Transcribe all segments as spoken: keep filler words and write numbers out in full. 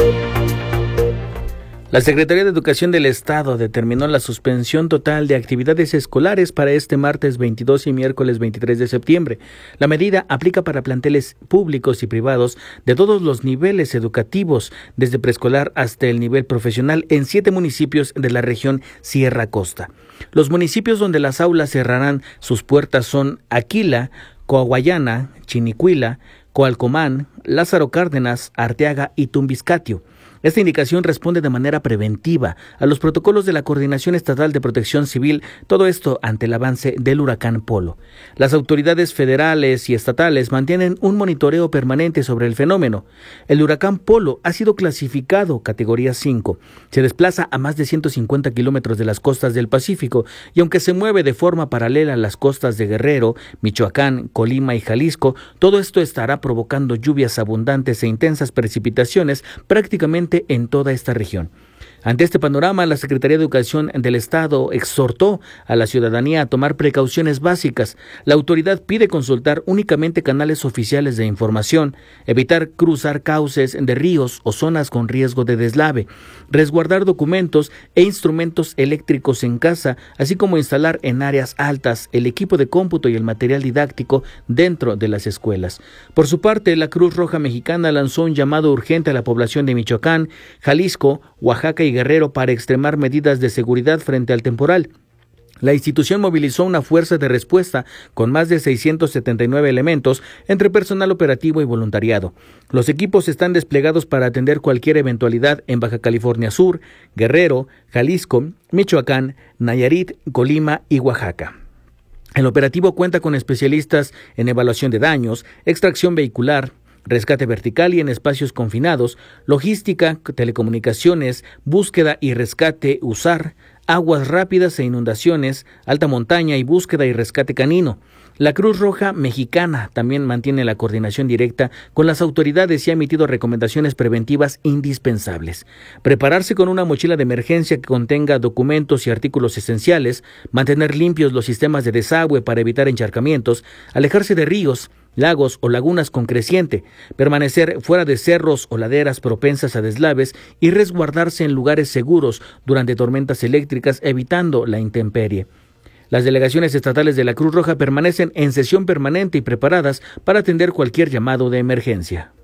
La Secretaría de Educación del Estado determinó la suspensión total de actividades escolares para este martes veintidós y miércoles veintitrés de septiembre. La medida aplica para planteles públicos y privados de todos los niveles educativos, desde preescolar hasta el nivel profesional, en siete municipios de la región Sierra Costa. Los municipios donde las aulas cerrarán sus puertas son Aquila, Coahuayana, Chinicuila, Coalcomán, Lázaro Cárdenas, Arteaga y Tumbiscatio. Esta indicación responde de manera preventiva a los protocolos de la Coordinación Estatal de Protección Civil, todo esto ante el avance del huracán Polo. Las autoridades federales y estatales mantienen un monitoreo permanente sobre el fenómeno. El huracán Polo ha sido clasificado categoría cinco. Se desplaza a más de ciento cincuenta kilómetros de las costas del Pacífico y aunque se mueve de forma paralela a las costas de Guerrero, Michoacán, Colima y Jalisco, todo esto estará provocando lluvias abundantes e intensas precipitaciones prácticamente en toda esta región. Ante este panorama, la Secretaría de Educación del Estado exhortó a la ciudadanía a tomar precauciones básicas. La autoridad pide consultar únicamente canales oficiales de información, evitar cruzar cauces de ríos o zonas con riesgo de deslave, resguardar documentos e instrumentos eléctricos en casa, así como instalar en áreas altas el equipo de cómputo y el material didáctico dentro de las escuelas. Por su parte, la Cruz Roja Mexicana lanzó un llamado urgente a la población de Michoacán, Jalisco, Oaxaca y Guerrero para extremar medidas de seguridad frente al temporal. La institución movilizó una fuerza de respuesta con más de seiscientos setenta y nueve elementos entre personal operativo y voluntariado. Los equipos están desplegados para atender cualquier eventualidad en Baja California Sur, Guerrero, Jalisco, Michoacán, Nayarit, Colima y Oaxaca. El operativo cuenta con especialistas en evaluación de daños, extracción vehicular, rescate vertical y en espacios confinados, logística, telecomunicaciones, búsqueda y rescate U S A R, aguas rápidas e inundaciones, alta montaña y búsqueda y rescate canino. La Cruz Roja Mexicana también mantiene la coordinación directa con las autoridades y ha emitido recomendaciones preventivas indispensables. Prepararse con una mochila de emergencia que contenga documentos y artículos esenciales, mantener limpios los sistemas de desagüe para evitar encharcamientos, alejarse de ríos, lagos o lagunas con creciente, permanecer fuera de cerros o laderas propensas a deslaves y resguardarse en lugares seguros durante tormentas eléctricas, evitando la intemperie. Las delegaciones estatales de la Cruz Roja permanecen en sesión permanente y preparadas para atender cualquier llamado de emergencia.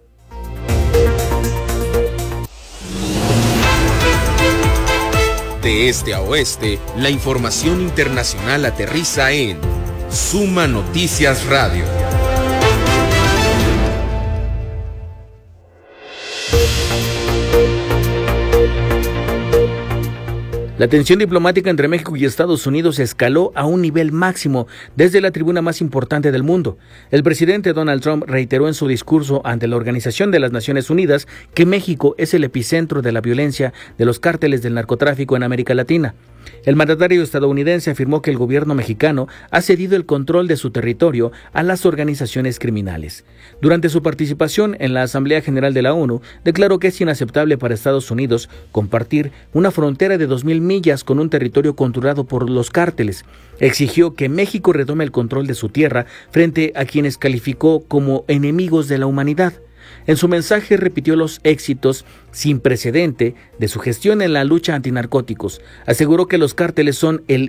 De este a oeste, la información internacional aterriza en Suma Noticias Radio. La tensión diplomática entre México y Estados Unidos escaló a un nivel máximo desde la tribuna más importante del mundo. El presidente Donald Trump reiteró en su discurso ante la Organización de las Naciones Unidas que México es el epicentro de la violencia de los cárteles del narcotráfico en América Latina. El mandatario estadounidense afirmó que el gobierno mexicano ha cedido el control de su territorio a las organizaciones criminales. Durante su participación en la Asamblea General de la ONU, declaró que es inaceptable para Estados Unidos compartir una frontera de dos mil millas con un territorio controlado por los cárteles. Exigió que México retome el control de su tierra frente a quienes calificó como enemigos de la humanidad. En su mensaje repitió los éxitos sin precedente de su gestión en la lucha antinarcóticos. Aseguró que los cárteles son el